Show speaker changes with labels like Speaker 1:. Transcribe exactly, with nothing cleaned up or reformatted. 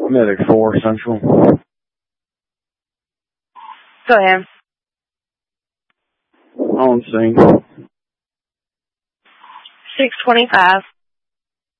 Speaker 1: Medic four Central.
Speaker 2: Go ahead.
Speaker 1: On scene.
Speaker 2: six twenty-five.